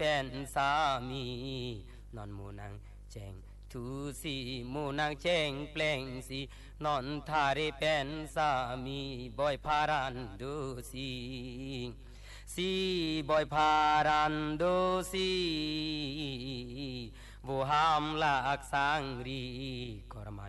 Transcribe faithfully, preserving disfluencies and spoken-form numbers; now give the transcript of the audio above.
เป็นสามีนอนหมูนางแจงทูสีหมูนางแจงเปล่งสีนอนทาริเป็นสามีบอยพารันดูสีสีบอยพารันดูสีวูหามลักสังรีกรมัน